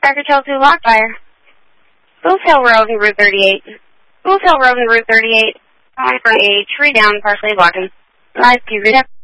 Parker Chelsea Lockfire. Bulls Hill Road and Route 38. Bulls Hill Road and Route 38. Calling for a tree down, partially blocking. Live, Q,